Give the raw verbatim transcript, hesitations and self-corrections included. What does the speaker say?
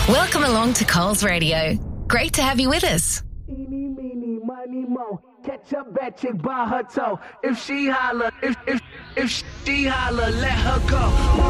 Welcome along to Coles Radio. Great to have you with us. Eeny, meeny, miny, mo. Catch a bad chick by her toe. If she holler, if if if she holler, let her go.